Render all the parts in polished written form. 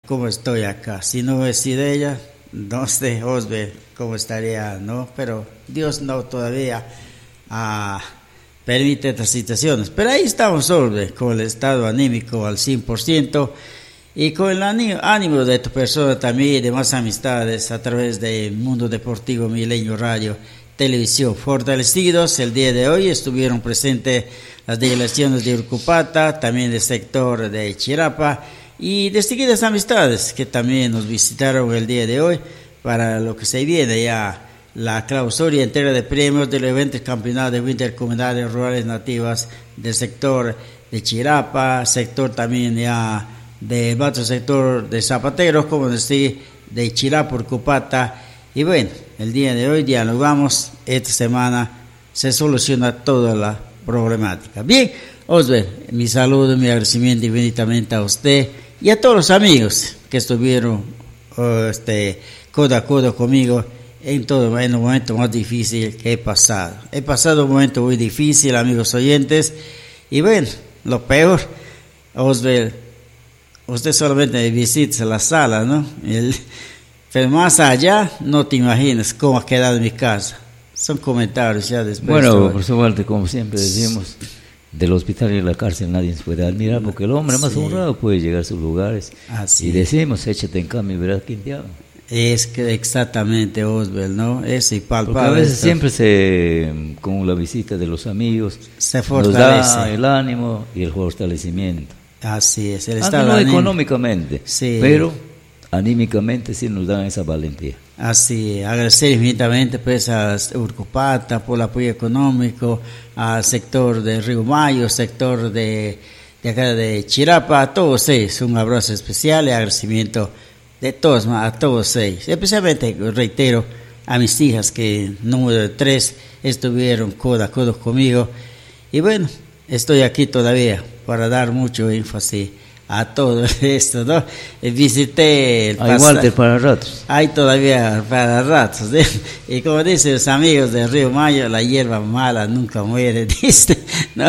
cómo estoy acá. Si no hubiera sido ella, no sé, Osbe, cómo estaría, ¿no? Pero Dios no todavía permite estas situaciones. Pero ahí estamos, Osbe, con el estado anímico al 100%. Y con el ánimo de tu persona también y de más amistades a través del Mundo Deportivo Milenio Radio, Televisión. Fortalecidos, el día de hoy estuvieron presentes las delegaciones de Urcupata, también del sector de Chirapa y de seguidas amistades que también nos visitaron el día de hoy para lo que se viene ya la clausura y entrega de premios del evento campeonato de Winter Comunidades Rurales Nativas del sector de Chirapa, sector también ya del otro sector de zapateros, como decir, de Chirapa, Urcupata. Y bueno, el día de hoy dialogamos, esta semana se soluciona toda la problemática. Bien, Osber, mi saludo, mi agradecimiento infinitamente a usted y a todos los amigos que estuvieron codo a codo conmigo en el momento más difícil que he pasado. He pasado un momento muy difícil, amigos oyentes, y bueno, lo peor, Osber, usted solamente visita la sala, ¿no? Pero más allá, no te imaginas cómo ha quedado mi casa. Son comentarios ya después. Bueno, por suerte, como siempre decimos, del hospital y la cárcel nadie se puede admirar, porque el hombre más honrado puede llegar a sus lugares. Así y decimos, échate en cambio y verás quién te ama. Es que exactamente, Osbel, ¿no? Eso y palpable. Porque a veces siempre con la visita de los amigos, se fortalece. Nos da el ánimo y el fortalecimiento. Así es, el estado no económicamente, sí, pero anímicamente sí nos dan esa valentía. Así, agradecer infinitamente pues a Urcupata por el apoyo económico, al sector de Río Mayo, sector de acá de Chirapa, a todos ellos, un abrazo especial y agradecimiento de todos, a todos ellos, especialmente, reitero, a mis hijas que número 3 estuvieron codo a codo conmigo, y bueno, estoy aquí todavía para dar mucho énfasis a todo esto, ¿no? Visité el hay Walter para ratos. Hay todavía para ratos, ¿eh? Y como dicen los amigos de Río Mayo, la hierba mala nunca muere, dice, ¿no?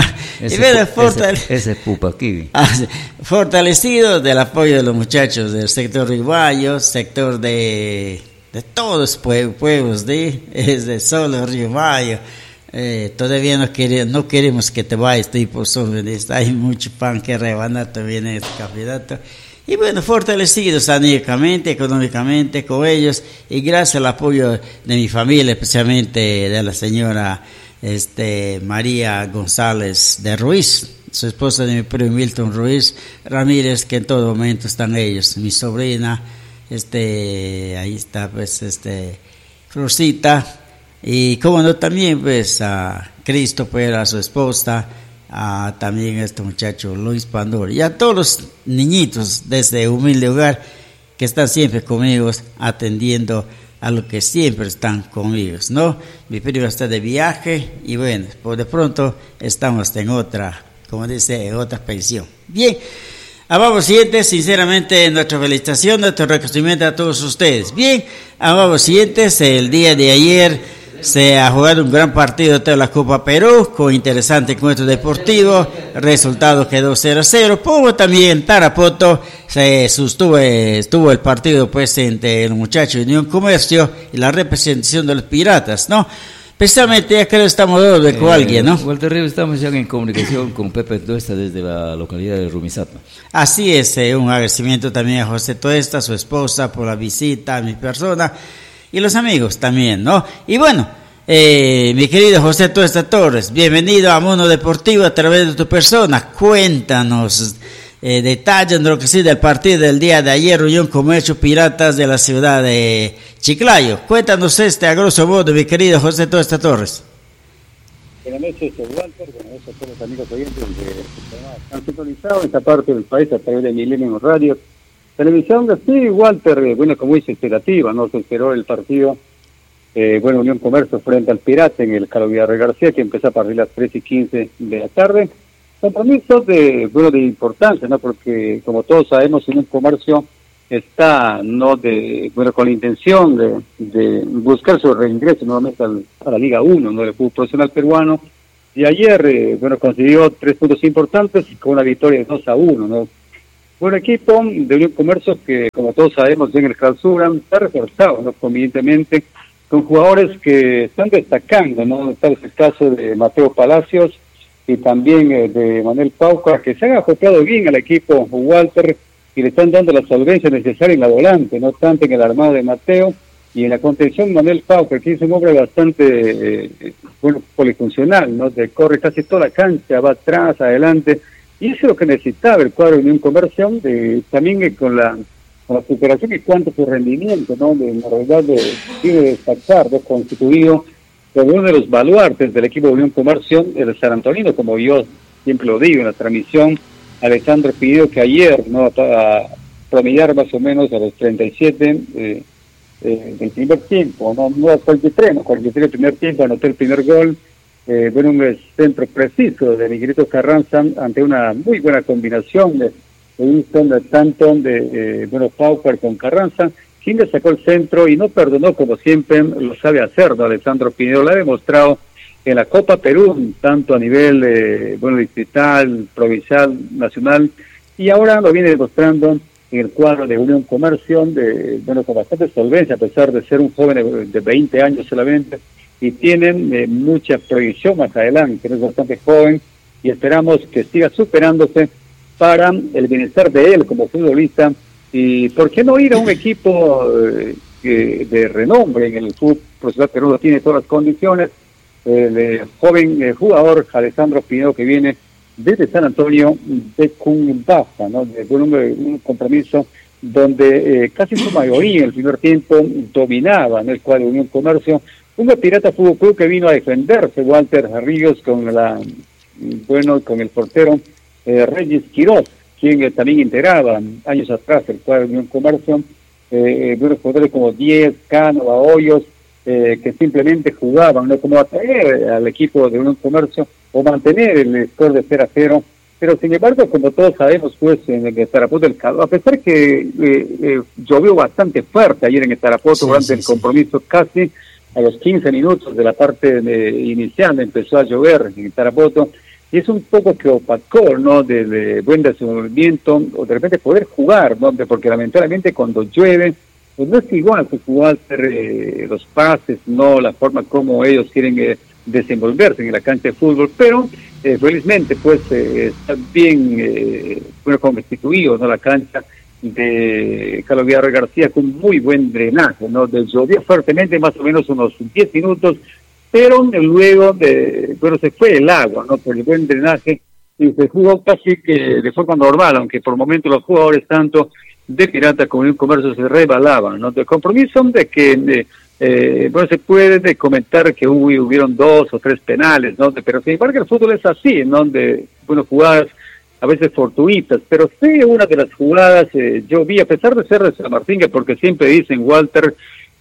Ese pupa kiwi. Fortalecido del apoyo de los muchachos del sector Río Mayo, sector de todos los pueblos, es de solo Río Mayo. Todavía no queremos que te vayas, tipo solo, hay mucho pan que rebanar todavía en este campeonato. Y bueno, fortalecidos anímicamente, económicamente con ellos, y gracias al apoyo de mi familia, especialmente de la señora María González de Ruiz, su esposa de mi primo Milton Ruiz Ramírez, que en todo momento están ellos, mi sobrina, ahí está pues Rosita. Y como no, también pues a Christopher, a su esposa, a también a este muchacho Luis Pandora y a todos los niñitos de este humilde hogar que están siempre conmigo atendiendo a lo que siempre están conmigo, ¿no? Mi primo está de viaje y bueno, por de pronto estamos en otra, como dice, en otra pensión. Bien, amados siguientes, sinceramente nuestra felicitación, nuestro reconocimiento a todos ustedes. Bien, amados siguientes, el día de ayer se ha jugado un gran partido de la Copa Perú, con interesante encuentro deportivo, resultado quedó 0-0, como también Tarapoto estuvo el partido pues entre el muchacho de Unión Comercio y la representación de los Piratas, ¿no? Precisamente acá estamos con alguien, ¿no? Walter Ríos, estamos ya en comunicación con Pepe Tuesta desde la localidad de Rumisato. Así es, un agradecimiento también a José Tuesta, su esposa, por la visita a mi persona, y los amigos también, ¿no? Y bueno, mi querido José Tuesta Torres, bienvenido a Mundo Deportivo a través de tu persona. Cuéntanos detalles de lo que sí del partido del día de ayer, Unión Comercio Piratas de la ciudad de Chiclayo. Cuéntanos a grosso modo, mi querido José Tuesta Torres. Buenas noches, Walter. Buenas noches a todos los amigos oyentes que han sintonizado en esta parte del país a través de Milenio Radio. Televisión, sí, Walter, bueno, como dice, expectativa, ¿no? Se esperó el partido, Unión Comercio frente al Pirata en el Carlos Villarreal García, que empezó a partir de las 3:15 de la tarde. Compromisos de importancia, ¿no? Porque, como todos sabemos, Unión Comercio está, ¿no? Con la intención de buscar su reingreso nuevamente a la Liga 1, ¿no? El fútbol profesional peruano. Y ayer, consiguió 3 puntos importantes con una victoria de 2-1, ¿no? Un equipo de Unión Comercio que, como todos sabemos, en el clausura está reforzado, ¿no? Convenientemente, con jugadores que están destacando, ¿no? Tal es el caso de Mateo Palacios y también de Manuel Pauca, que se han acoplado bien al equipo Walter y le están dando la solvencia necesaria en la volante, no tanto en el armado de Mateo y en la contención Manuel Pauca, que es un hombre bastante polifuncional, ¿no? De corre casi toda la cancha, va atrás, adelante, y eso es lo que necesitaba el cuadro de Unión Comercio, también con la superación y cuanto su rendimiento, ¿no? De la verdad quiere destacar, ¿no? Constituido como uno de los baluartes del equipo de Unión Comercio, el San Antonino, como yo siempre lo digo en la transmisión. Alessandro Pinedo, que ayer, ¿no? A promediar más o menos a los 37 del primer tiempo, no a 43 el primer tiempo, anotó el primer gol, un centro preciso de Miguelito Carranza ante una muy buena combinación de tanto de Pauper con Carranza, quien le sacó el centro y no perdonó, como siempre lo sabe hacer, ¿no? Alessandro Pinedo lo ha demostrado en la Copa Perú, tanto a nivel distrital, provincial, nacional, y ahora lo viene demostrando en el cuadro de Unión Comercio, con bastante solvencia, a pesar de ser un joven de 20 años solamente, y tienen mucha proyección más adelante, es bastante joven, y esperamos que siga superándose para el bienestar de él como futbolista, y por qué no ir a un equipo de renombre en el fútbol profesional peruano, tiene todas las condiciones. El joven jugador Alessandro Pinedo, que viene desde San Antonio de Cumbaja, ¿no? De un compromiso donde casi su mayoría en el primer tiempo dominaba en el cuadro de Unión Comercio, un Pirata Fútbol Club que vino a defenderse, Walter Ríos, con el portero Reyes Quiroz, quien también integraba años atrás el cuadro de Unión Comercio, buenos jugadores como Diez, Cano, Hoyos, que simplemente jugaban, ¿no? Como atraer al equipo de Unión Comercio o mantener el score de 0-0, pero sin embargo, como todos sabemos, pues en el Tarapoto del Calvo, a pesar que llovió bastante fuerte ayer en el Tarapoto durante el compromiso, casi a los 15 minutos de la parte inicial empezó a llover en el Tarapoto, y es un poco que opacó, ¿no? Del buen desenvolvimiento, o de repente poder jugar, ¿no? Porque lamentablemente cuando llueve, pues no es igual que jugar los pases, no la forma como ellos quieren desenvolverse en la cancha de fútbol, pero felizmente pues está bien constituido, ¿no? La cancha de Carlos Villarreal García con muy buen drenaje, ¿no? Llovió fuertemente más o menos unos 10 minutos, pero luego se fue el agua, ¿no? Por el buen drenaje, y se jugó casi que de forma normal, aunque por momentos los jugadores tanto de Pirata como de un Comercio se rebalaban, ¿no? De compromiso de que se puede comentar que hubieron 2 o 3 penales, ¿no? Pero sin embargo el fútbol es así, ¿no? De jugadas a veces fortuitas, pero sí una de las jugadas yo vi, a pesar de ser de San Martín, porque siempre dicen, Walter,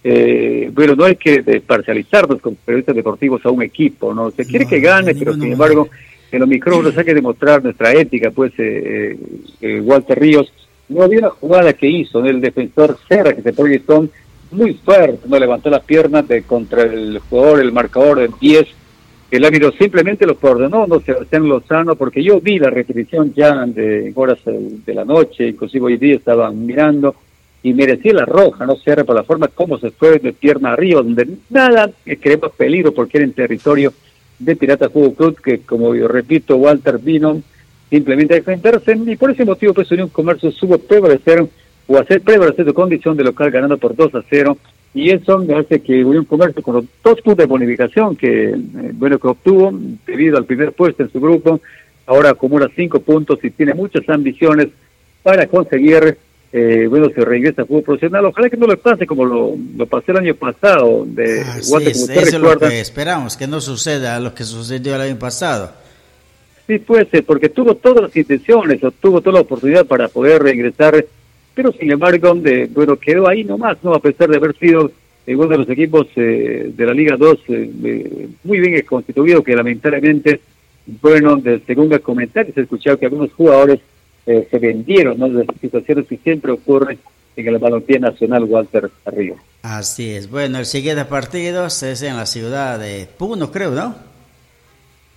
no hay que parcializarnos como periodistas deportivos a un equipo, ¿no? Se quiere que gane, pero sin embargo en los micrófonos hay que demostrar nuestra ética, pues Walter Ríos, no había una jugada que hizo, ¿no? El defensor Serra, que se proyectó muy fuerte, no levantó las piernas contra el jugador, el marcador del 10, el árbitro simplemente lo ordenó, no Sebastián Lozano, porque yo vi la repetición ya de horas de la noche, inclusive hoy día estaba mirando, y merecía la roja, no Serra, por la forma como se fue de pierna arriba, donde nada creemos peligro, porque era en territorio de Pirata Fútbol Club, que como yo repito, Walter vino simplemente a defenderse, y por ese motivo pues Unión Comercio supo prevalecer o hacer prevalecer su condición de local ganando por 2-0, y eso me hace que Unión Comercio, con los 2 puntos de bonificación que obtuvo debido al primer puesto en su grupo, ahora acumula 5 puntos y tiene muchas ambiciones para conseguir se regresa a fútbol profesional. Ojalá que no le pase como lo pasé el año pasado de Guate, como usted recuerda. Es lo que esperamos, que no suceda lo que sucedió el año pasado. Sí, puede ser, porque tuvo todas las intenciones, o tuvo toda la oportunidad para poder regresar, pero sin embargo, quedó ahí nomás, ¿no? A pesar de haber sido uno de los equipos de la Liga 2 muy bien constituido, que lamentablemente, según el comentario, se ha escuchado que algunos jugadores se vendieron, ¿no? De situaciones que siempre ocurren en el balompié nacional, Walter Ríos. Así es. Bueno, el siguiente partido es en la ciudad de Puno, creo, ¿no?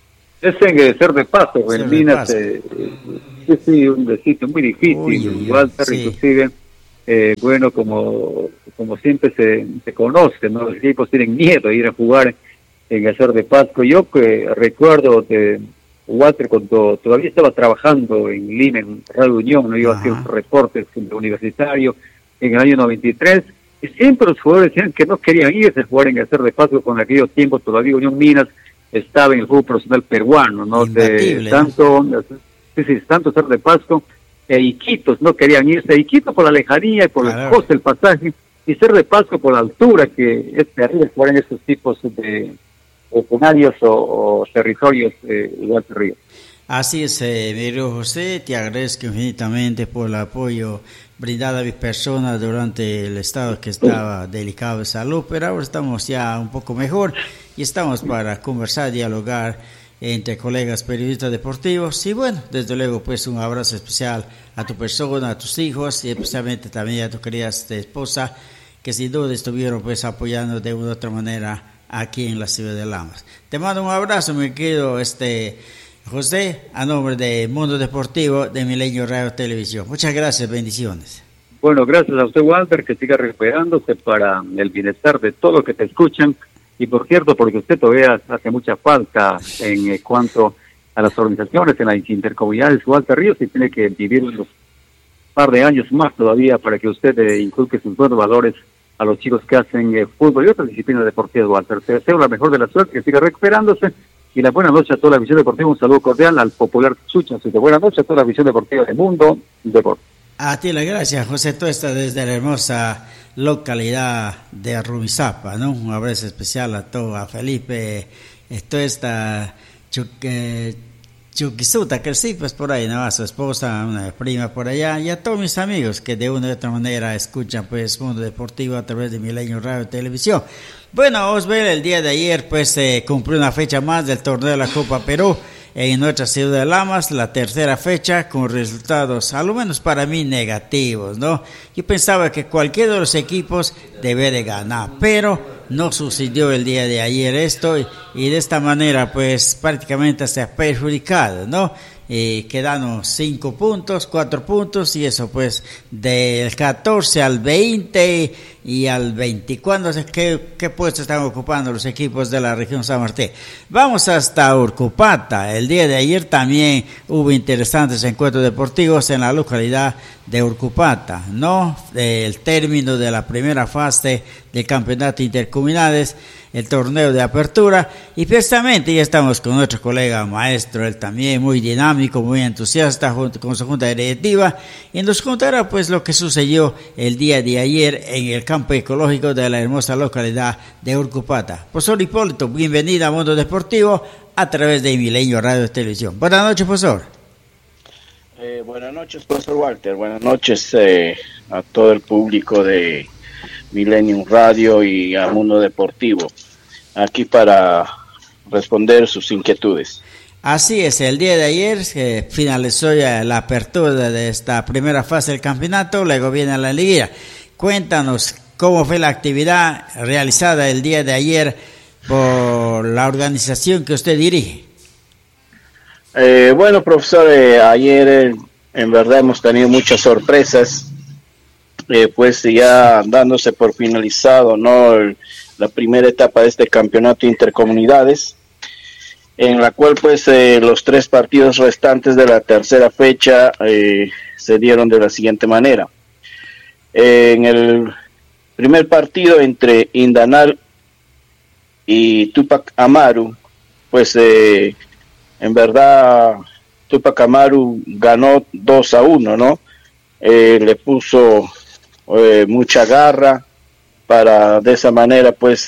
Es en Ser de Paso, en Minas, sí, un sitio muy difícil, Walter, inclusive, bueno, como siempre se conoce, ¿no? Los equipos tienen miedo de ir a jugar en el Ser de Pasco. Yo que recuerdo de Walter cuando todavía estaba trabajando en Lima, en Radio Unión, no iba a hacer reportes en el universitario en el año 93, y siempre los jugadores decían que no querían irse a jugar en el Ser de Pasco. Con aquellos tiempos todavía Unión Minas estaba en el fútbol profesional peruano, ¿no? Tanto Ser de Pasco e Iquitos no querían irse. Iquitos por la lejanía y por el coste del pasaje, y Ser de Pasco por la altura, que es terrible jugar en estos tipos de escenarios o territorios, Walter Ríos. Así es, Emilio José, te agradezco infinitamente por el apoyo brindado a mi persona durante el estado que estaba delicado de salud, pero ahora estamos ya un poco mejor y estamos para conversar, dialogar entre colegas periodistas deportivos. Y bueno, desde luego pues un abrazo especial a tu persona, a tus hijos y especialmente también a tu querida esposa, que sin duda estuvieron pues apoyando de una u otra manera aquí en la ciudad de Lamas. Te mando un abrazo, mi querido José, a nombre de Mundo Deportivo de Milenio Radio Televisión. Muchas gracias, bendiciones. Bueno, gracias a usted, Walter, que siga recuperándose para el bienestar de todos los que te escuchan. Y por cierto, porque usted todavía hace mucha falta en cuanto a las organizaciones, en las intercomunidades, Walter Ríos, y tiene que vivir unos par de años más todavía para que usted inculque sus buenos valores a los chicos que hacen fútbol y otras disciplinas deportivas, Walter. Te deseo la mejor de la suerte, que siga recuperándose. Y la buena noche a toda la visión deportiva. Un saludo cordial al popular Chucha. Así que buena noche a toda la visión deportiva del Mundo Deporte. A ti la gracias, José Tuesta, desde la hermosa localidad de Rumizápa, ¿no? Un abrazo especial a todo, a Felipe Tuesta, Chuquisuta, que sí, pues por ahí, ¿no? A su esposa, una prima por allá, y a todos mis amigos que de una u otra manera escuchan pues Mundo Deportivo a través de Milenio Radio y Televisión. Bueno, Osbel, el día de ayer pues cumplió una fecha más del torneo de la Copa Perú en nuestra ciudad de Lamas, la tercera fecha con resultados, a lo menos para mí, negativos, ¿no? Yo pensaba que cualquiera de los equipos debe de ganar, pero no sucedió el día de ayer esto y de esta manera pues prácticamente se ha perjudicado, ¿no? Quedaron 5 puntos, 4 puntos y eso pues del 14 al 20 y al 20. ¿Cuándo qué puestos están ocupando los equipos de la región San Martín? Vamos hasta Urcupata. El día de ayer también hubo interesantes encuentros deportivos en la localidad de Urcupata, ¿no? El término de la primera fase del campeonato intercomunales, el torneo de apertura, y precisamente ya estamos con nuestro colega maestro, él también muy dinámico, muy entusiasta junto con su junta directiva, y nos contará pues lo que sucedió el día de ayer en el campo ecológico de la hermosa localidad de Urcupata. Profesor Hipólito, bienvenido a Mundo Deportivo a través de Milenio Radio y Televisión. Buenas noches, profesor. Buenas noches, profesor Walter. Buenas noches a todo el público de Milenio Radio y a Mundo Deportivo, aquí para responder sus inquietudes. Así es, el día de ayer finalizó ya la apertura de esta primera fase del campeonato, luego viene la liguilla. Cuéntanos cómo fue la actividad realizada el día de ayer por la organización que usted dirige. Bueno, profesor, ayer en verdad hemos tenido muchas sorpresas. Pues ya dándose por finalizado, ¿no?, la primera etapa de este campeonato intercomunidades, en la cual pues los 3 partidos restantes de la tercera fecha se dieron de la siguiente manera. En el primer partido entre Indanal y Tupac Amaru, pues en verdad Tupac Amaru ganó 2-1, ¿no? Le puso mucha garra para de esa manera pues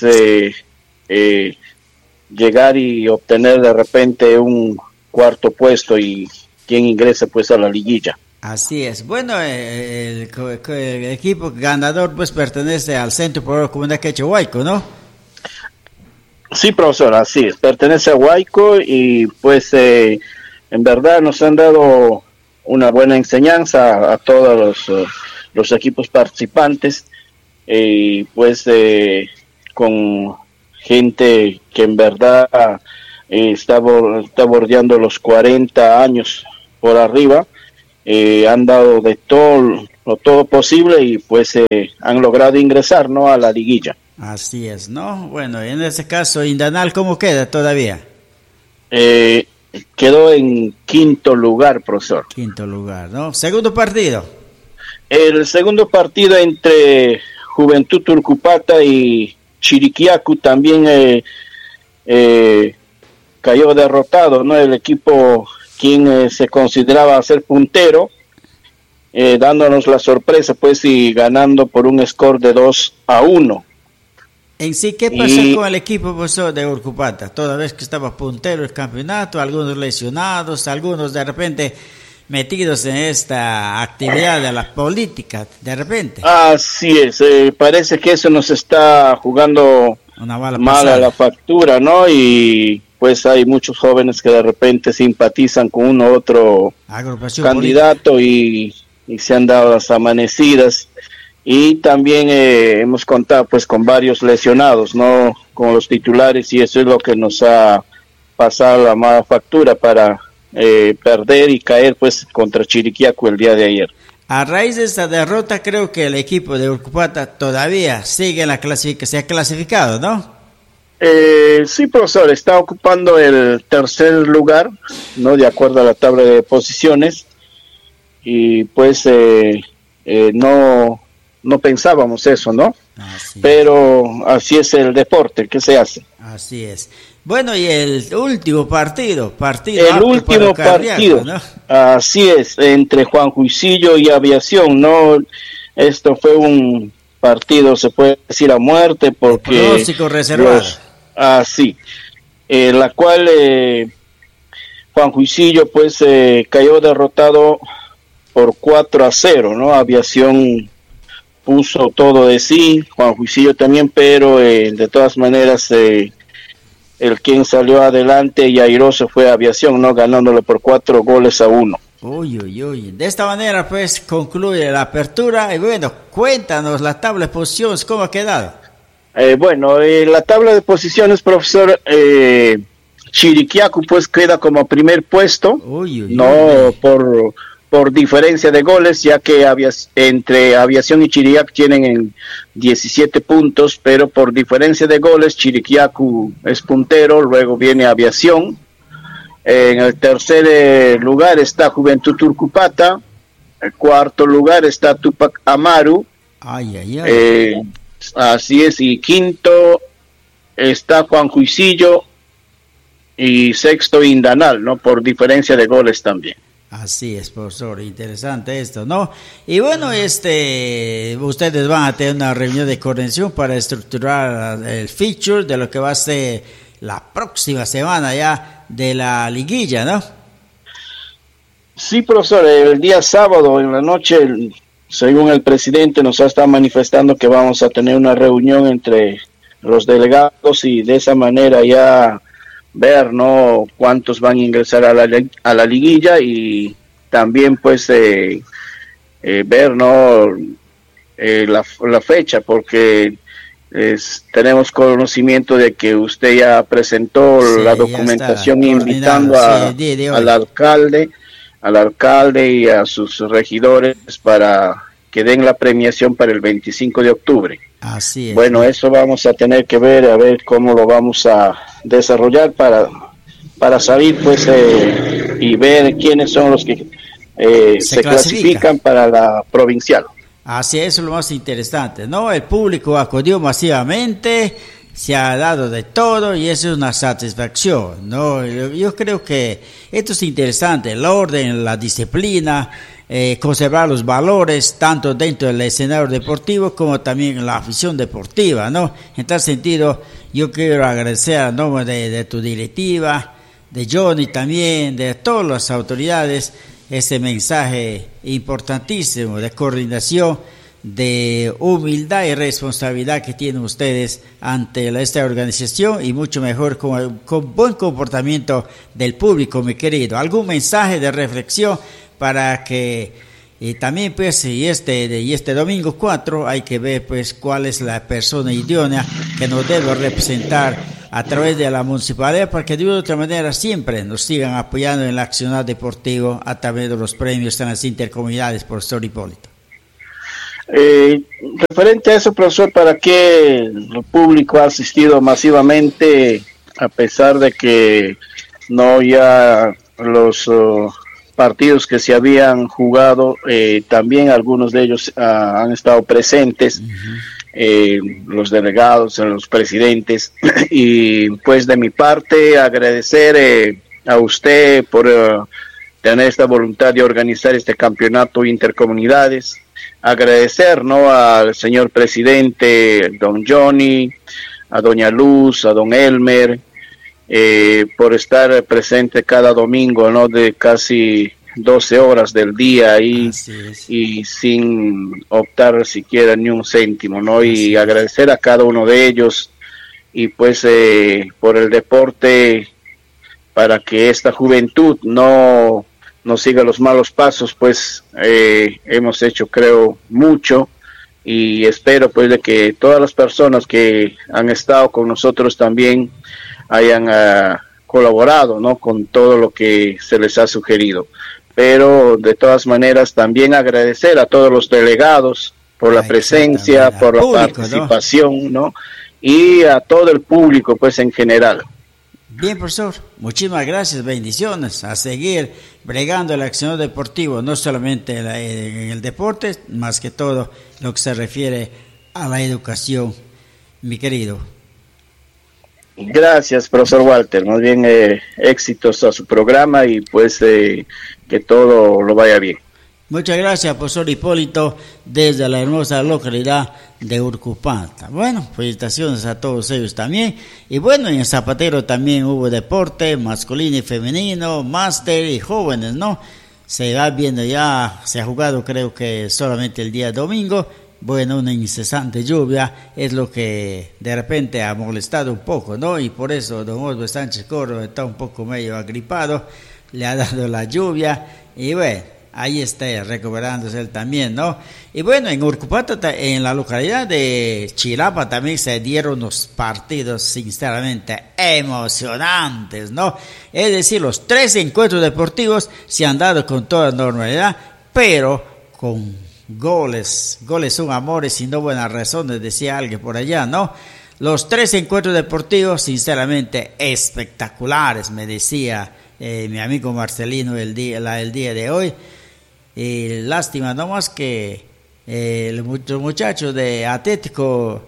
llegar y obtener de repente un cuarto puesto y quien ingresa pues a la liguilla. Así es. Bueno, el equipo ganador pues pertenece al Centro Poblado Comunidad Quechua Huayco, ¿no? Sí, profesor, así es. Pertenece a Huayco y pues en verdad nos han dado una buena enseñanza a todos los equipos participantes, pues con gente que en verdad está bordeando los 40 años por arriba. Han dado de todo posible y pues han logrado ingresar, ¿no?, a la liguilla. Así es, ¿no? Bueno, en ese caso, Indanal, ¿cómo queda todavía? Quedó en quinto lugar, profesor. Quinto lugar, ¿no? Segundo partido. El segundo partido entre Juventud Turcupata y Chiriquiacu también cayó derrotado, ¿no? El equipo quien se consideraba ser puntero, dándonos la sorpresa, pues, y ganando por un score de 2-1. En sí, ¿qué pasó con el equipo, profesor, de Urcupata? Toda vez que estaba puntero el campeonato, algunos lesionados, algunos de repente metidos en esta actividad de la política, de repente. Así es, parece que eso nos está jugando mal a la factura, ¿no? Y pues hay muchos jóvenes que de repente simpatizan con uno u otro candidato y se han dado las amanecidas. Y también hemos contado pues con varios lesionados, ¿no?, con los titulares, y eso es lo que nos ha pasado la mala factura para perder y caer pues contra Chiriquiacu el día de ayer. A raíz de esta derrota, creo que el equipo de Urcupata todavía sigue en la clasificación, se ha clasificado, ¿no? Sí, profesor, está ocupando el tercer lugar, ¿no?, de acuerdo a la tabla de posiciones, y pues no pensábamos eso, ¿no? Pero así es el deporte, ¿qué se hace? Así es. Bueno, y el último partido el último partido, ¿no? Así es, entre Juan Juicillo y Aviación, ¿no? Esto fue un partido, se puede decir, a muerte, porque pronóstico reservado. Así, la cual Juan Juicillo pues cayó derrotado por 4-0, ¿no? Aviación puso todo de sí, Juan Juicillo también, pero de todas maneras el quien salió adelante y airoso fue Aviación, ¿no?, ganándolo por 4-1. Uy. De esta manera pues concluye la apertura. Y bueno, cuéntanos la tabla de posiciones, ¿cómo ha quedado? Bueno, la tabla de posiciones, profesor, Chiriquiacu pues queda como primer puesto, no por diferencia de goles, ya que entre Aviación y Chiriquiacu tienen 17 puntos, pero por diferencia de goles Chiriquiacu es puntero, luego viene Aviación. En el tercer lugar está Juventud Turcupata, en cuarto lugar está Tupac Amaru, así es, y quinto está Juan Juicillo y sexto Indanal, ¿no?, por diferencia de goles también. Así es, profesor, interesante esto, ¿no? Y bueno, ustedes van a tener una reunión de coordinación para estructurar el feature de lo que va a ser la próxima semana ya de la liguilla, ¿no? Sí, profesor, el día sábado en la noche, según el presidente, nos ha estado manifestando que vamos a tener una reunión entre los delegados y de esa manera ya ver, ¿no?, cuántos van a ingresar a la liguilla, y también pues ver, ¿no?, la fecha, porque tenemos conocimiento de que usted ya presentó la documentación invitando al alcalde y a sus regidores para que den la premiación para el 25 de octubre. Así es. Bueno, eso vamos a tener que ver, a ver cómo lo vamos a desarrollar para salir pues y ver quiénes son los que se clasifican para la provincial. Así es, lo más interesante, ¿no? El público acudió masivamente, se ha dado de todo y eso es una satisfacción, ¿no? Yo creo que esto es interesante, el orden, la disciplina, conservar los valores tanto dentro del escenario deportivo como también en la afición deportiva, ¿no? En tal sentido, yo quiero agradecer a nombre de tu directiva, de Johnny también, de todas las autoridades, ese mensaje importantísimo de coordinación, de humildad y responsabilidad que tienen ustedes ante esta organización, y mucho mejor con buen comportamiento del público, mi querido. ¿Algún mensaje de reflexión para que también pues y este domingo 4 hay que ver pues cuál es la persona idónea que nos debe representar a través de la municipalidad para que de otra manera siempre nos sigan apoyando en la accionar deportivo a través de los premios en las intercomunidades, profesor Hipólito. Referente a eso, profesor, ¿para qué el público ha asistido masivamente a pesar de que no ya los partidos que se habían jugado, también algunos de ellos han estado presentes, los delegados, los presidentes, y pues de mi parte agradecer a usted por tener esta voluntad de organizar este campeonato intercomunidades, agradecer, ¿no?, al señor presidente, don Johnny, a doña Luz, a don Elmer, por estar presente cada domingo, ¿no?, de casi 12 horas del día ahí, y sin optar siquiera ni un céntimo, ¿no? Y agradecer a cada uno de ellos, y pues por el deporte, para que esta juventud no siga los malos pasos, pues hemos hecho, creo, mucho, y espero pues de que todas las personas que han estado con nosotros también hayan colaborado, ¿no?, con todo lo que se les ha sugerido. Pero de todas maneras también agradecer a todos los delegados por la presencia, por la participación, ¿no?, y a todo el público pues en general. Bien, profesor, muchísimas gracias, bendiciones, a seguir bregando el accionar deportivo, no solamente en el deporte, más que todo lo que se refiere a la educación, mi querido. Gracias, profesor Walter, más bien éxitos a su programa, y pues que todo lo vaya bien. Muchas gracias, profesor Hipólito, desde la hermosa localidad de Urcupata. Bueno, felicitaciones a todos ellos también. Y bueno, en Zapatero también hubo deporte masculino y femenino, máster y jóvenes, ¿no? Se va viendo ya, se ha jugado creo que solamente el día domingo. Bueno, una incesante lluvia es lo que de repente ha molestado un poco, ¿no? Y por eso don Osvaldo Sánchez Corro está un poco medio agripado, le ha dado la lluvia, y bueno, ahí está recuperándose él también, ¿no? Y bueno, en Urcupata, en la localidad de Chilapa, también se dieron unos partidos sinceramente emocionantes, ¿no? Es decir, los 3 encuentros deportivos se han dado con toda normalidad, pero con goles son amores y no buenas razones, decía alguien por allá, ¿no? Los 3 encuentros deportivos sinceramente espectaculares, me decía mi amigo Marcelino el día de hoy. Lástima nomás que los muchachos de Atlético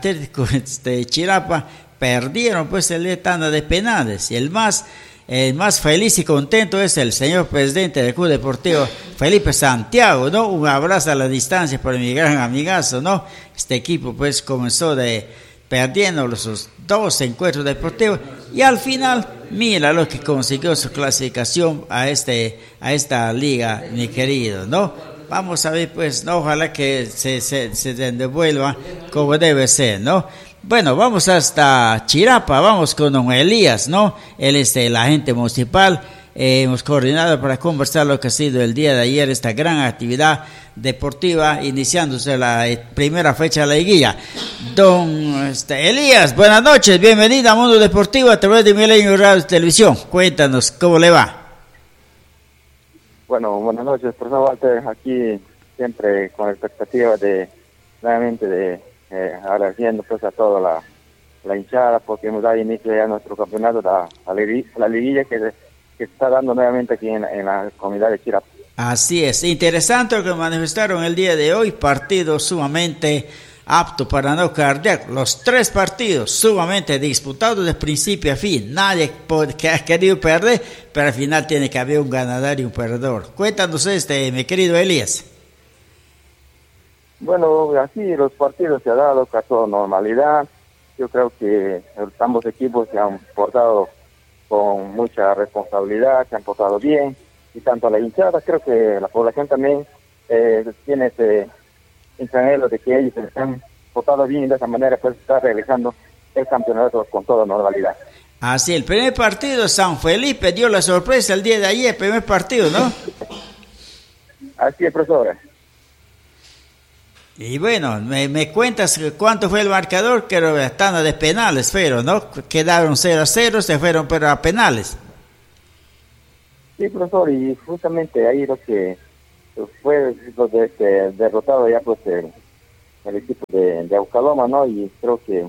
Chilapa perdieron pues el tanda de penales, y el más feliz y contento es el señor presidente del Club Deportivo Felipe Santiago, ¿no? Un abrazo a la distancia por mi gran amigazo, ¿no? Este equipo pues comenzó perdiendo los 2 encuentros deportivos, y al final mira lo que consiguió su clasificación a esta liga, mi querido, ¿no? Vamos a ver pues, ¿no? Ojalá que se devuelva como debe ser, ¿no? Bueno, vamos hasta Chirapa, vamos con don Elías, ¿no? Él es el agente municipal. Hemos coordinado para conversar lo que ha sido el día de ayer, esta gran actividad deportiva, iniciándose la primera fecha de la liguilla. Don Elías, buenas noches, bienvenido a Mundo Deportivo a través de Milenio Radio y Televisión. Cuéntanos, ¿cómo le va? Bueno, buenas noches, profesor Walter, aquí siempre con la expectativa de, nuevamente, agradeciendo pues a toda la hinchada, porque hemos dado inicio ya a nuestro campeonato, la liguilla que se está dando nuevamente aquí en la comunidad de Chirapa. Así es, interesante lo que manifestaron el día de hoy, partido sumamente apto para no cardíaco, los 3 partidos sumamente disputados de principio a fin, nadie que ha querido perder, pero al final tiene que haber un ganador y un perdedor. Cuéntanos mi querido Elías. Bueno, así los partidos se han dado con toda normalidad. Yo creo que ambos equipos se han portado con mucha responsabilidad, se han portado bien, y tanto la hinchada, creo que la población también tiene ese anhelo de que ellos se han portado bien, y de esa manera pues está realizando el campeonato con toda normalidad. Así, el primer partido, San Felipe dio la sorpresa el día de ayer, el primer partido, ¿no? Así es, profesor. Y bueno, me cuentas cuánto fue el marcador, que era tanda de penales, pero, ¿no? Quedaron 0-0, se fueron pero a penales. Sí, profesor, y justamente ahí lo que fue derrotado ya pues el equipo de Aucaloma, ¿no? Y creo que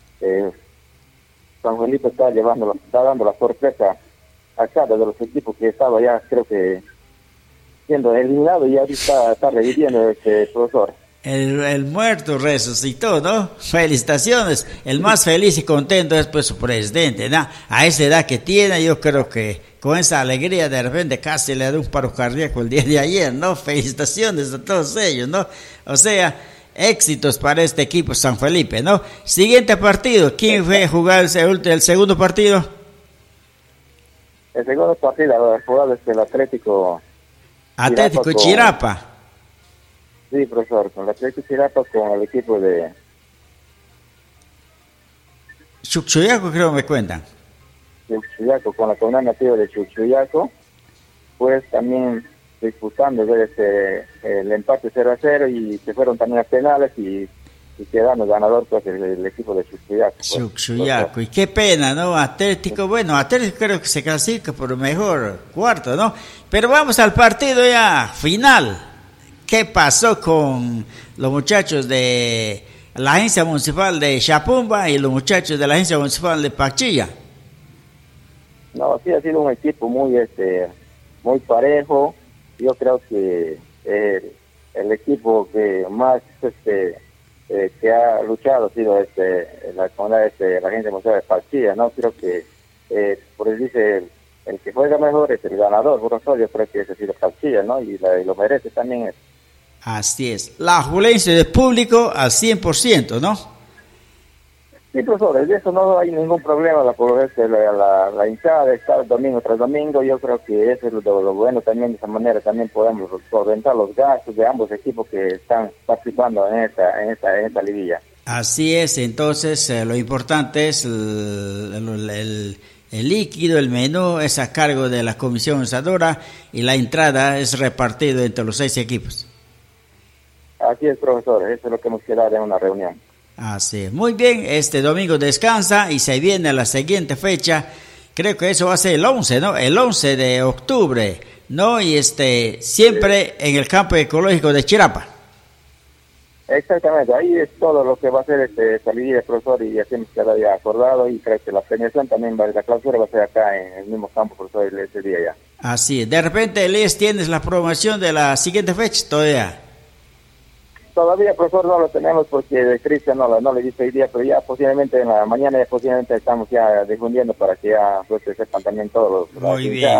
San Felipe está dando la sorpresa a cada de los equipos que estaba ya, creo que siendo eliminado, y ahorita está reviviendo profesor. El muerto resucitó, ¿no? Felicitaciones. El más feliz y contento es pues su presidente, ¿no? A esa edad que tiene, yo creo que con esa alegría de repente casi le da un paro cardíaco el día de ayer, ¿no? Felicitaciones a todos ellos, ¿no? O sea, éxitos para este equipo San Felipe, ¿no? Siguiente partido, ¿quién fue a jugar el segundo partido? El segundo partido jugado es el Atlético Chirapa. Sí, profesor, con el Atlético Chirapa, con el equipo de Chuchuyaco, creo me cuentan. Chuchuyaco, con la comunidad nativa de Chuchuyaco, pues también disputando el empate 0-0 y se fueron también a penales y quedando ganador pues el equipo de Chuchuyaco. Chuchuyaco, y qué pena, ¿no? Atlético, bueno, Atlético creo que se clasifica por mejor cuarto, ¿no? Pero vamos al partido ya final. ¿Qué pasó con los muchachos de la agencia municipal de Chapumba y los muchachos de la agencia municipal de Pachilla? No, sí ha sido un equipo muy parejo. Yo creo que el equipo que más que ha luchado ha sido la comunidad la agencia municipal de Pachilla, ¿no? Creo que por eso dice el que juega mejor es el ganador. Por yo creo que ese ha sido Pachilla, ¿no? Y lo merece también. Así es. La afluencia del público al 100%, ¿no? Sí, profesor, de eso no hay ningún problema. La hinchada de estar domingo tras domingo, yo creo que eso es lo bueno también. De esa manera también podemos solventar los gastos de ambos equipos que están participando en esta liguilla. Así es, entonces lo importante es el líquido, el menú es a cargo de la comisión organizadora y la entrada es repartido entre los 6 equipos. Así es, profesor, eso es lo que hemos quedado en una reunión. Así es. Muy bien, este domingo descansa y se viene la siguiente fecha, creo que eso va a ser el 11, ¿no? El 11 de octubre, ¿no? Y siempre en el campo ecológico de Chirapa. Exactamente, ahí es todo lo que va a ser esta liguilla, profesor, y así hemos quedado ya acordado, y creo que la premiación también la clausura va a ser acá en el mismo campo, profesor, ese día ya. Así es. De repente, Elías, ¿tienes la programación de la siguiente fecha todavía? Todavía, profesor, no lo tenemos porque Cristian no le dice hoy día, pero ya posiblemente en la mañana estamos ya difundiendo para que ya sepan también todos toda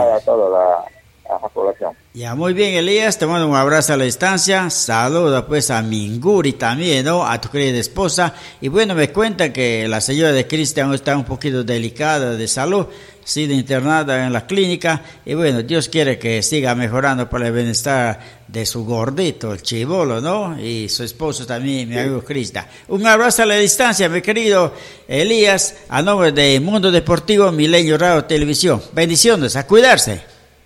la población. Ya, muy bien, Elías, te mando un abrazo a la distancia, saluda pues a Minguri también, ¿no? A tu querida esposa, y bueno, me cuenta que la señora de Cristian está un poquito delicada de salud, ha sido internada en la clínica, y bueno, Dios quiere que siga mejorando para el bienestar de su gordito, el chibolo, ¿no? Y su esposo también, mi amigo Cristian. Un abrazo a la distancia, mi querido Elías, a nombre de Mundo Deportivo Milenio Radio Televisión. Bendiciones, a cuidarse.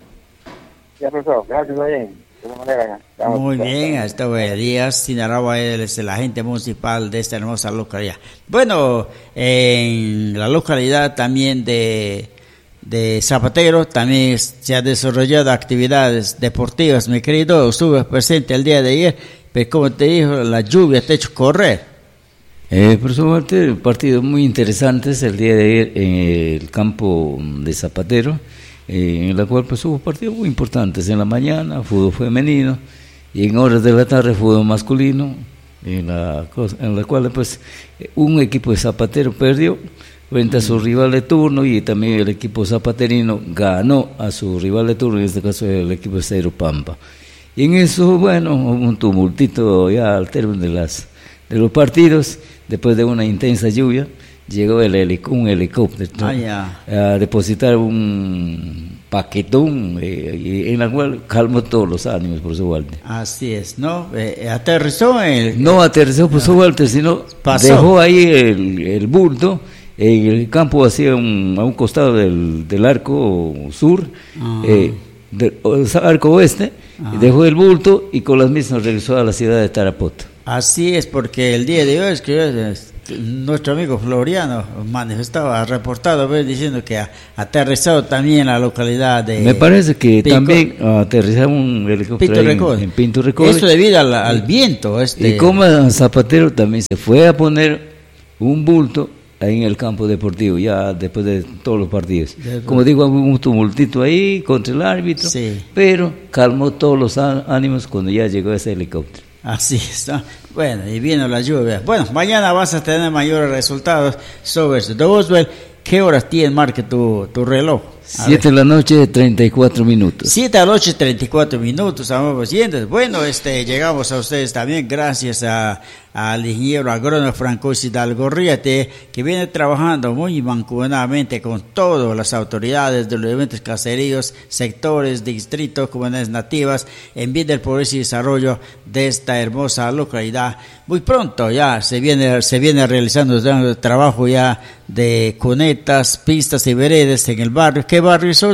Ya, profesor, gracias, bien. De esa manera, muy bien, hasta Elías Sinaragua, él es el agente municipal de esta hermosa localidad. Bueno, en la localidad también de Zapatero también se han desarrollado actividades deportivas, mi querido. Estuve presente el día de ayer, pero como te dijo, la lluvia te ha hecho correr. Profesor Walter, partidos muy interesantes el día de ayer en el campo de Zapatero, en la cual pues hubo partidos muy importantes. En la mañana fútbol femenino y en horas de la tarde fútbol masculino, en la cual pues un equipo de Zapatero perdió frente a su rival de turno y también el equipo zapaterino ganó a su rival de turno, en este caso el equipo de Cero Pampa. Y en eso, bueno, hubo un tumultito ya al término de los partidos. Después de una intensa lluvia llegó un helicóptero, ¿no? A depositar un paquetón en la cual calmó todos los ánimos, profesor Walter. Así es, ¿no? ¿Aterrizó? No aterrizó, profesor Walter, sino dejó ahí el bulto en el campo hacia a un costado del arco sur, del arco oeste, dejó el bulto y con las mismas regresó a la ciudad de Tarapoto. Así es, porque el día de hoy es que nuestro amigo Floriano manifestaba, reportado, diciendo que ha aterrizado también en la localidad de... Me parece que también aterrizaba un helicóptero en Pinto Recodo. Esto debido al viento. Y como Zapatero también se fue a poner un bulto ahí en el campo deportivo, ya después de todos los partidos. Como digo, hubo un tumultito ahí contra el árbitro, sí, pero calmó todos los ánimos cuando ya llegó ese helicóptero. Así está. Bueno, y vino la lluvia. Bueno, mañana vas a tener mayores resultados sobre eso. Oswald, ¿qué horas tiene, marca tu reloj? 7 de la noche, 34 minutos. 7 de la noche, 34 minutos, amigos oyentes. Bueno, llegamos a ustedes también gracias al ingeniero agrónomo Francois Hidalgo Riete, que viene trabajando muy mancomunadamente con todas las autoridades de los eventos caseríos, sectores, distritos, comunidades nativas, en bien del progreso y desarrollo de esta hermosa localidad. Muy pronto ya se viene realizando el trabajo ya de cunetas, pistas y veredas en el barrio. ¿Qué barrio sos,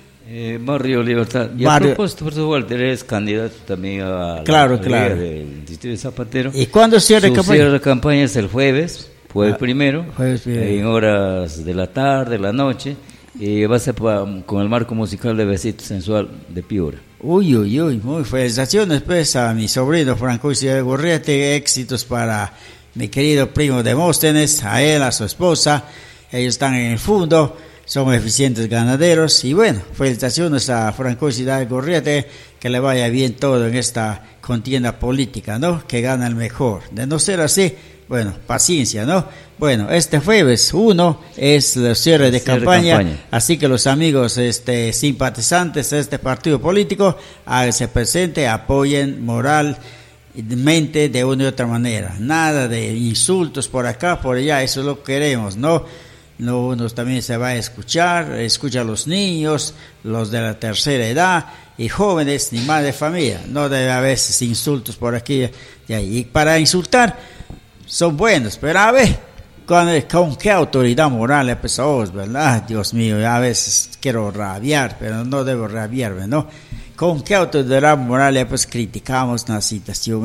Barrio Libertad. Y a propósito, por supuesto, Walter es candidato también a claro. del distrito de Zapatero. ¿Y cuándo cierra la campaña? Cierra la campaña es el jueves primero, en horas de la tarde, la noche, y va a ser con el marco musical de Besito Sensual de Piura. Uy, muy felicitaciones pues a mi sobrino Francois Hidalgo Riete, éxitos para mi querido primo Demóstenes, a él, a su esposa, ellos están en el fondo, son eficientes ganaderos, y bueno, felicitaciones a Francois Hidalgo Riete, que le vaya bien todo en esta contienda política, ¿no? Que gana el mejor. De no ser así, bueno, paciencia, ¿no? Bueno, este jueves 1 es el cierre de campaña, así que los amigos simpatizantes de este partido político, se presente, apoyen moralmente de una y otra manera. Nada de insultos por acá, por allá, eso es lo que queremos, ¿no? Uno también se va a escucha a los niños, los de la tercera edad y jóvenes, ni más de familia. No debe haber insultos por aquí y ahí. Y para insultar son buenos, pero a ver, ¿con qué autoridad moral empezamos, verdad? Dios mío, a veces quiero rabiar, pero no debo rabiarme, ¿no? ¿Con qué autoridad moral pues criticamos una situación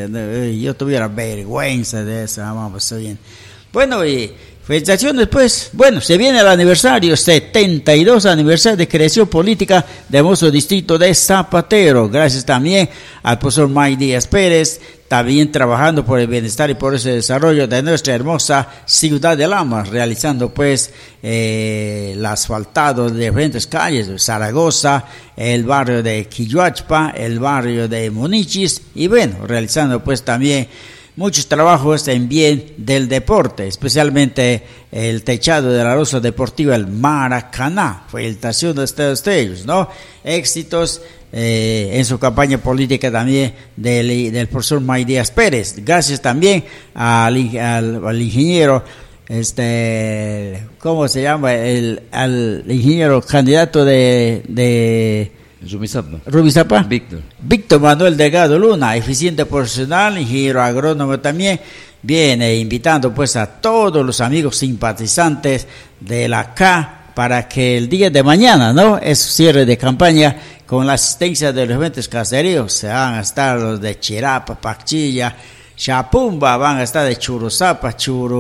yo tuviera vergüenza de eso, vamos bien. Bueno, y felicitaciones pues. Bueno, se viene el aniversario, 72 aniversario de creación política de nuestro distrito de Zapatero. Gracias también al profesor Mike Díaz Pérez, también trabajando por el bienestar y por ese desarrollo de nuestra hermosa ciudad de Lamas, realizando pues el asfaltado de diferentes calles de Zaragoza, el barrio de Quilluachpa, el barrio de Monichis, y bueno, realizando pues también muchos trabajos en bien del deporte, especialmente el techado de la Rosa Deportiva, el Maracaná, felicitaciones de ellos, ¿no? Éxitos en su campaña política también del profesor May Díaz Pérez. Gracias también al ingeniero, ¿cómo se llama? Al ingeniero candidato de Rubizapa. Víctor Manuel Delgado Luna, eficiente profesional, ingeniero agrónomo también, viene invitando pues a todos los amigos simpatizantes de la CA para que el día de mañana, ¿no? Es cierre de campaña con la asistencia de los eventos caseríos. Se van a estar los de Chirapa, Pachilla, Chapumba, van a estar de Churuzapa,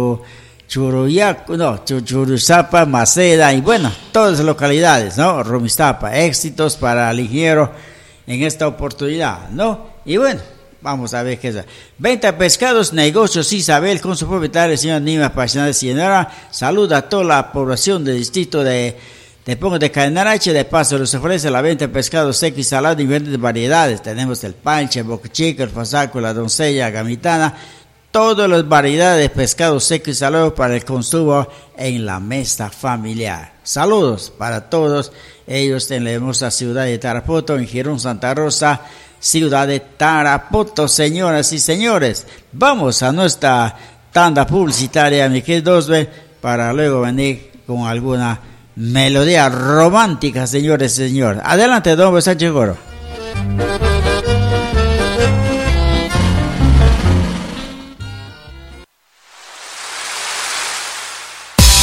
Churuzapa, Maceda y bueno, todas las localidades, ¿no? Rumizapa, éxitos para el ingeniero en esta oportunidad, ¿no? Y bueno, vamos a ver qué es. Venta de pescados, negocios Isabel con su propietario, el señor Nima Pasional de Cienara. Saluda a toda la población del distrito de Pongo de Cadenarache. De paso les ofrece la venta de pescado seco y salado de diferentes variedades. Tenemos el panche, boca chica, el fasaco, la doncella, gamitana. Todas las variedades de pescado seco y salado para el consumo en la mesa familiar. Saludos para todos ellos en la hermosa ciudad de Tarapoto, en Girón, Santa Rosa, ciudad de Tarapoto. Señoras y señores, vamos a nuestra tanda publicitaria, mi querido Osbe, para luego venir con alguna melodía romántica, señores y señores. Adelante, don Sánchez Goro.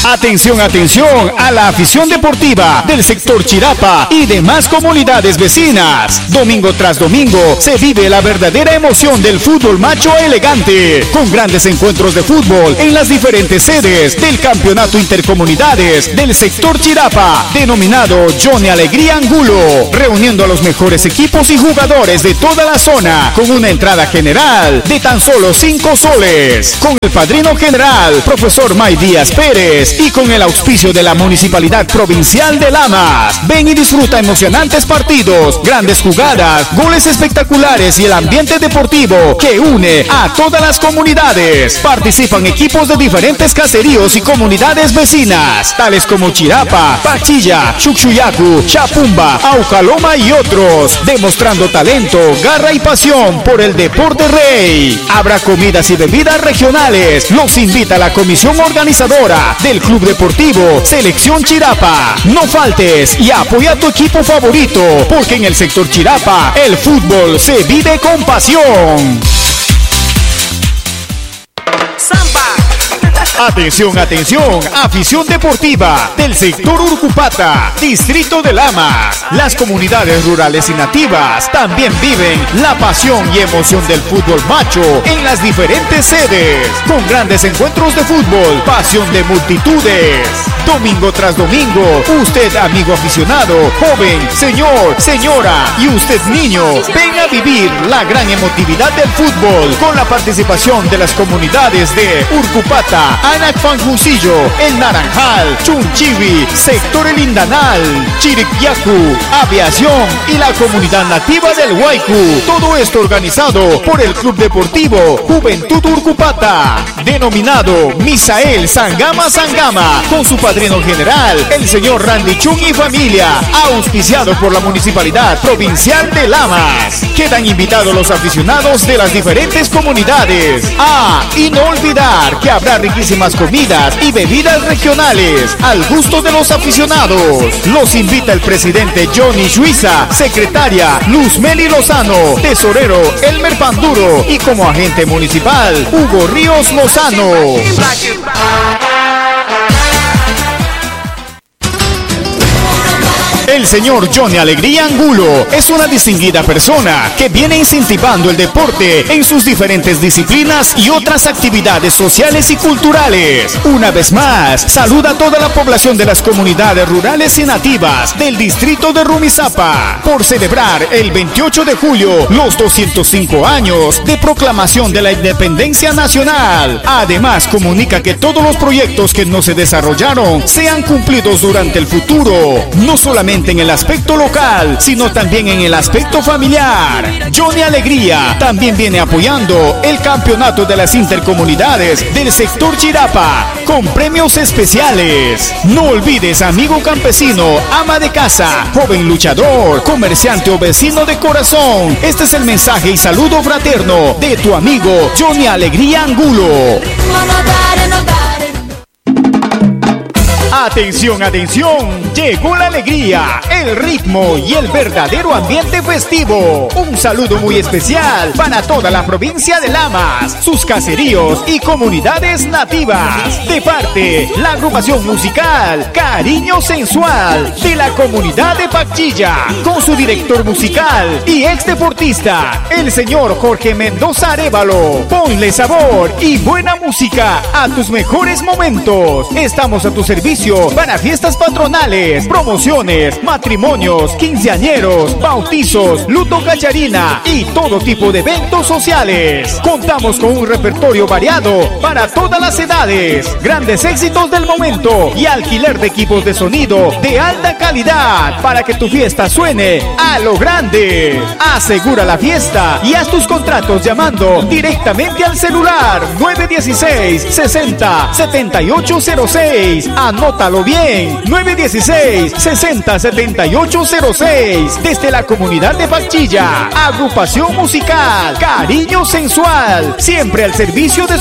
Atención, atención a la afición deportiva del sector Chirapa y demás comunidades vecinas. Domingo tras domingo se vive la verdadera emoción del fútbol macho elegante, con grandes encuentros de fútbol en las diferentes sedes del campeonato intercomunidades del sector Chirapa, denominado Johnny Alegría Angulo, reuniendo a los mejores equipos y jugadores de toda la zona, con una entrada general de tan solo 5 soles, con el padrino general, profesor May Díaz Pérez, y con el auspicio de la Municipalidad Provincial de Lamas. Ven y disfruta emocionantes partidos, grandes jugadas, goles espectaculares y el ambiente deportivo que une a todas las comunidades. Participan equipos de diferentes caseríos y comunidades vecinas, tales como Chirapa, Pachilla, Chuchuyacu, Chapumba, Aucaloma y otros, demostrando talento, garra y pasión por el deporte rey. Habrá comidas y bebidas regionales. Los invita la comisión organizadora del Club Deportivo Selección Chirapa. No faltes y apoya a tu equipo favorito, porque en el sector Chirapa el fútbol se vive con pasión. Atención, atención, afición deportiva del sector Urcupata, distrito de Lamas. Las comunidades rurales y nativas también viven la pasión y emoción del fútbol macho en las diferentes sedes, con grandes encuentros de fútbol, pasión de multitudes. Domingo tras domingo, usted, amigo aficionado, joven, señor, señora y usted, niño, ven a vivir la gran emotividad del fútbol con la participación de las comunidades de Urcupata, Anacfanjusillo, El Naranjal, Chunchiwi, Sector El Indanal, Chiriquiacu, Aviación y la comunidad nativa del Huaycu. Todo esto organizado por el Club Deportivo Juventud Urcupata, denominado Misael Sangama Sangama, con su padrino general, el señor Randy Chung y familia, auspiciado por la Municipalidad Provincial de Lamas. Quedan invitados los aficionados de las diferentes comunidades. Y no olvidar que habrá riquísimas comidas y bebidas regionales al gusto de los aficionados. Los invita el presidente Johnny Suiza, secretaria Luz Meli Lozano, tesorero Elmer Panduro y como agente municipal Hugo Ríos Lozano. El señor Johnny Alegría Angulo es una distinguida persona que viene incentivando el deporte en sus diferentes disciplinas y otras actividades sociales y culturales. Una vez más, saluda a toda la población de las comunidades rurales y nativas del distrito de Rumizápa por celebrar el 28 de julio los 205 años de proclamación de la independencia nacional. Además, comunica que todos los proyectos que no se desarrollaron sean cumplidos durante el futuro, no solamente en el aspecto local, sino también en el aspecto familiar. Johnny Alegría también viene apoyando el campeonato de las intercomunidades del sector Chirapa con premios especiales. No olvides, amigo campesino, ama de casa, joven luchador, comerciante o vecino de corazón. Este es el mensaje y saludo fraterno de tu amigo Johnny Alegría Angulo. Atención, atención, llegó la alegría, el ritmo y el verdadero ambiente festivo. Un saludo muy especial para toda la provincia de Lamas, sus caseríos y comunidades nativas. De parte, la agrupación musical Cariño Sensual de la comunidad de Pachilla, con su director musical y ex deportista, el señor Jorge Mendoza Arévalo. Ponle sabor y buena música a tus mejores momentos. Estamos a tu servicio para fiestas patronales, promociones, matrimonios, quinceañeros, bautizos, luto cacharina y todo tipo de eventos sociales. Contamos con un repertorio variado para todas las edades, grandes éxitos del momento y alquiler de equipos de sonido de alta calidad para que tu fiesta suene a lo grande. Asegura la fiesta y haz tus contratos llamando directamente al celular 916-60-7806. Anótalo bien, 916-60-7806. Desde la comunidad de Pachilla, agrupación musical Cariño Sensual, siempre al servicio de